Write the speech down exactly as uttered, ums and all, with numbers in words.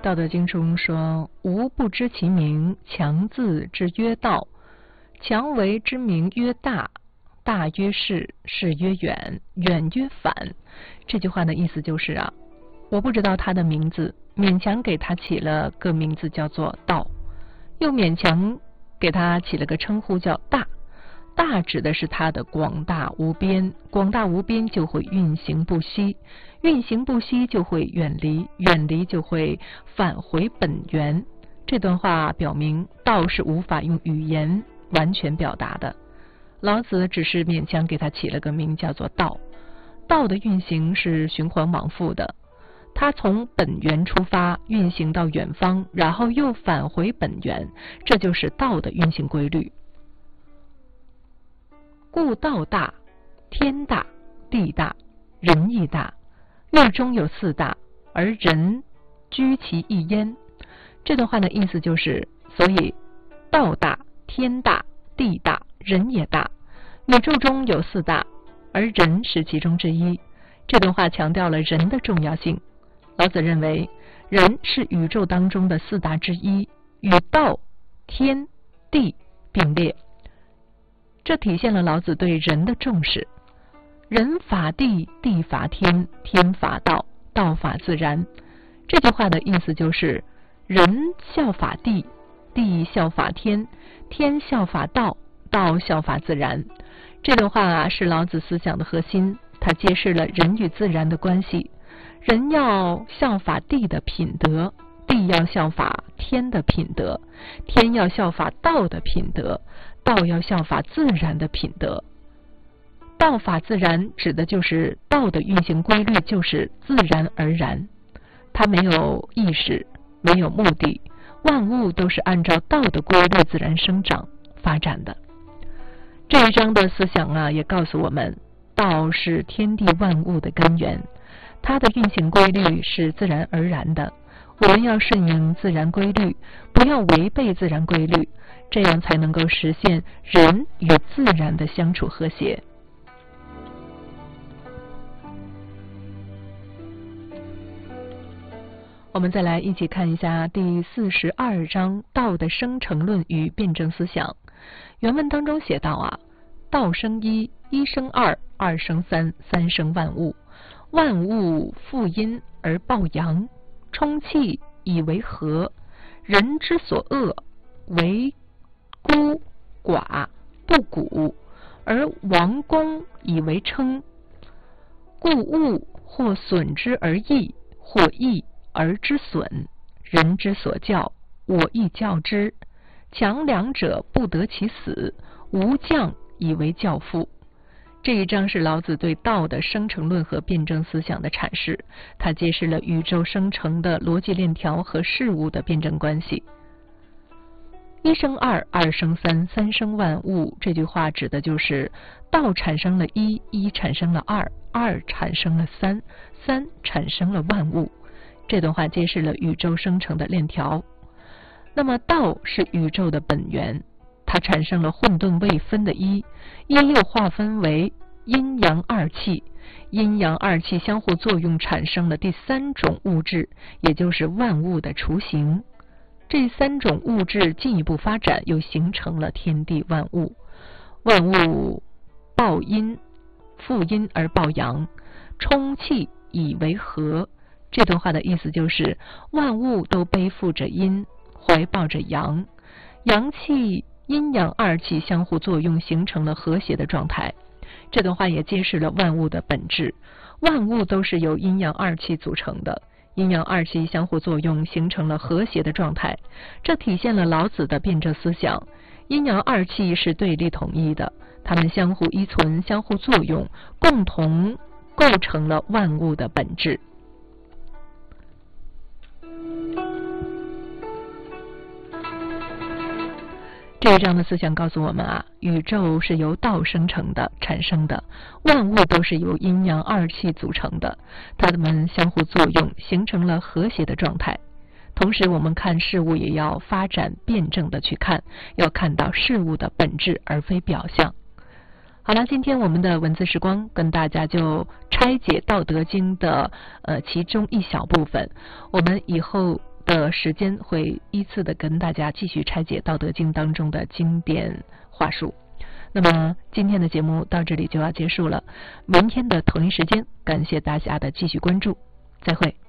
道德经中说：吾不知其名，强自之曰道。强为之名曰大，大曰是，是曰远，远曰反。这句话的意思就是啊，我不知道他的名字，勉强给他起了个名字叫做道，又勉强给他起了个称呼叫大。大指的是它的广大无边，广大无边就会运行不息，运行不息就会远离，远离就会返回本源。这段话表明道是无法用语言完全表达的，老子只是勉强给他起了个名叫做道。道的运行是循环往复的，它从本源出发，运行到远方，然后又返回本源，这就是道的运行规律。故道大，天大，地大，人亦大。律中有四大，而人居其一焉。这段话的意思就是，所以道大，天大，地大，人也大。宇宙中有四大，而人是其中之一。这段话强调了人的重要性。老子认为，人是宇宙当中的四大之一，与道、天、地并列。这体现了老子对人的重视。人法地，地法天，天法道，道法自然。这句话的意思就是，人效法地，地效法天，天效法道，道效法自然。这段话啊，是老子思想的核心，它揭示了人与自然的关系。人要效法地的品德，地要效法天的品德，天要效法道的品德，道要效法自然的品德。道法自然指的就是道的运行规律就是自然而然，它没有意识，没有目的，万物都是按照道的规律自然生长发展的。这一章的思想啊，也告诉我们，道是天地万物的根源，它的运行规律是自然而然的。我们要顺应自然规律，不要违背自然规律，这样才能够实现人与自然的相处和谐。我们再来一起看一下第四十二章道的生成论与辩证思想。原文当中写道啊，道生一，一生二，二生三，三生万物。万物负阴而抱阳，充气以为和。人之所恶，为孤寡不古，而王公以为称。故物或损之而益，或益而之损。人之所教，我亦教之。强两者不得其死，无将以为教父。这一章是老子对道的生成论和辩证思想的阐释，它揭示了宇宙生成的逻辑链条和事物的辩证关系。一生二，二生三，三生万物，这句话指的就是道产生了一，一产生了二，二产生了三，三产生了万物。这段话揭示了宇宙生成的链条。那么道是宇宙的本源，它产生了混沌未分的一，一又划分为阴阳二气，阴阳二气相互作用产生了第三种物质，也就是万物的雏形。这三种物质进一步发展，又形成了天地万物。万物抱阴，负阴而抱阳，充气以为和。这段话的意思就是，万物都背负着阴，怀抱着阳，阳气阴阳二气相互作用，形成了和谐的状态。这段话也揭示了万物的本质，万物都是由阴阳二气组成的，阴阳二气相互作用，形成了和谐的状态。这体现了老子的辩证思想。阴阳二气是对立统一的，它们相互依存，相互作用，共同构成了万物的本质。这一章的思想告诉我们啊，宇宙是由道生成的、产生的，万物都是由阴阳二气组成的，它们相互作用，形成了和谐的状态。同时，我们看事物也要发展辩证的去看，要看到事物的本质而非表象。好了，今天我们的文字时光跟大家就拆解《道德经》的呃其中一小部分，我们以后的时间会依次的跟大家继续拆解《道德经》当中的经典话术。那么今天的节目到这里就要结束了，明天的同一时间，感谢大家的继续关注，再会。